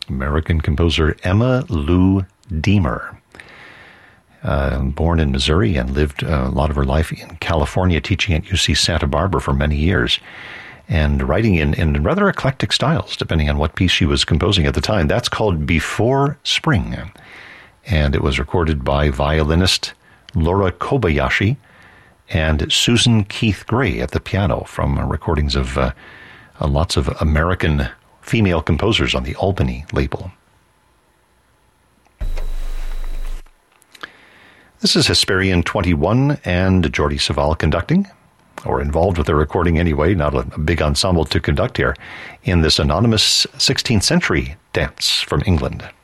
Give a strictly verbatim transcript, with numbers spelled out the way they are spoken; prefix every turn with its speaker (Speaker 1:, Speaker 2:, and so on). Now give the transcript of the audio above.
Speaker 1: American composer Emma Lou Deemer. Uh, born in Missouri and lived uh, a lot of her life in California, teaching at U C Santa Barbara for many years, and writing in, in rather eclectic styles, depending on what piece she was composing at the time. That's called Before Spring, and it was recorded by violinist Laura Kobayashi and Susan Keith Gray at the piano from uh, recordings of uh, uh, lots of American female composers on the Albany label. This is Hesperian twenty-one and Jordi Savall conducting, or involved with the recording anyway, not a big ensemble to conduct here, in this anonymous sixteenth century dance from England.